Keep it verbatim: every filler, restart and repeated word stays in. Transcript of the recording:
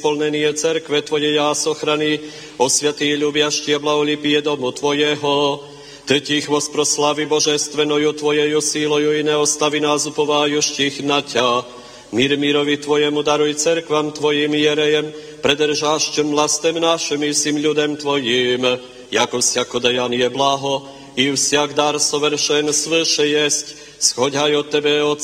Splnenie cerkve Tvojej jás ochrany, osviatý ľubiaštie blaholipie domu Tvojeho. Ty tichvosť proslavy božestvenою Tvojeju sílою i neostavi nás upovájuštích na ťa. Mír mírovi Tvojemu daruj cerkvam Tvojim jerejem, predržášťom vlastem našim i sim ľudem Tvojim, jako всяко даяние благо, и всяк дар совершен свыше есть, сходяй от Тебе, от